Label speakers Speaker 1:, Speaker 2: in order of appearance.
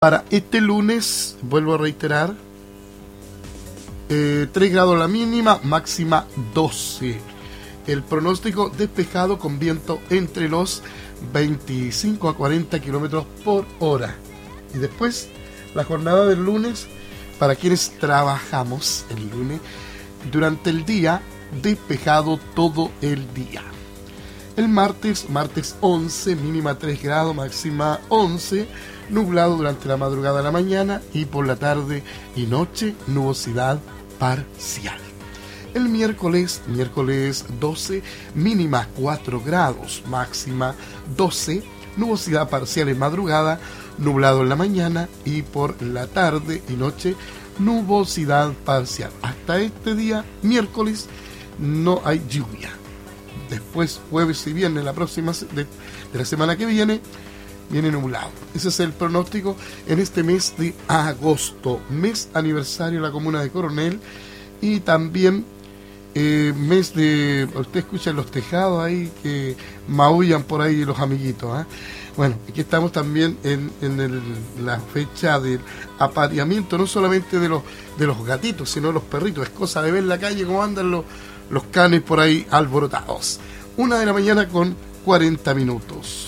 Speaker 1: Para este lunes, vuelvo a reiterar, 3 grados la mínima, máxima 12. El pronóstico despejado con viento entre los 25 a 40 kilómetros por hora. Y después, la jornada del lunes, para quienes trabajamos el lunes, durante el día, despejado todo el día. El martes 11, mínima 3 grados, máxima 11, nublado durante la madrugada de la mañana y por la tarde y noche, nubosidad parcial. El miércoles 12, mínima 4 grados, máxima 12, nubosidad parcial en madrugada, nublado en la mañana y por la tarde y noche, nubosidad parcial. Hasta este día, miércoles, no hay lluvia. Después, jueves y viernes, la próxima de la semana que viene nublado. Ese es el pronóstico en este mes de agosto, mes aniversario de la comuna de Coronel y también mes de... Usted escucha los tejados ahí que maullan por ahí los amiguitos, ¿eh? Bueno, aquí estamos también en la fecha del apareamiento, no solamente de los gatitos, sino de los perritos. Es cosa de ver en la calle cómo andan los canes por ahí alborotados. 1 de la mañana con 40 minutos.